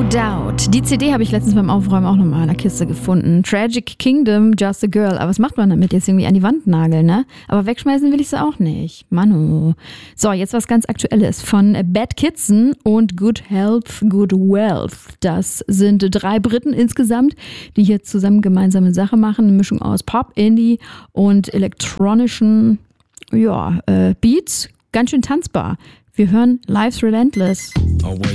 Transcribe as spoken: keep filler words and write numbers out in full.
No Doubt. Die C D habe ich letztens beim Aufräumen auch nochmal in einer Kiste gefunden. Tragic Kingdom, Just a Girl. Aber was macht man damit? Jetzt irgendwie an die Wand nageln, ne? Aber wegschmeißen will ich sie auch nicht. Manu. So, jetzt was ganz Aktuelles von Bad Kitson und Good Health, Good Wealth. Das sind drei Briten insgesamt, die hier zusammen gemeinsame Sache machen. Eine Mischung aus Pop, Indie und elektronischen ja, äh, Beats. Ganz schön tanzbar. Wir hören Life's Relentless.